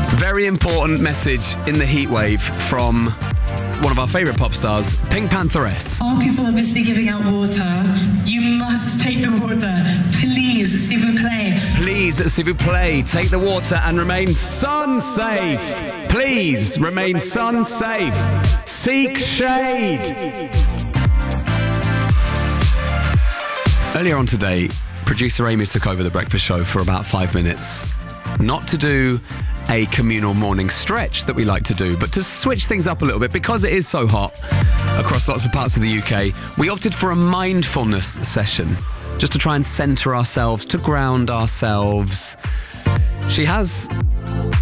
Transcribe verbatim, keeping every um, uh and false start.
Very important message in the heatwave from one of our favourite pop stars, Pink Pantheress. All people obviously giving out water. You must take the water. Please, s'il vous plaît. Please, s'il vous plaît, take the water and remain sun safe. Please, remain sun safe. Seek shade. Earlier on today, producer Amy took over the breakfast show for about five minutes. Not to do a communal morning stretch that we like to do, but to switch things up a little bit because it is so hot across lots of parts of the U K. We opted for a mindfulness session just to try and centre ourselves, to ground ourselves. She has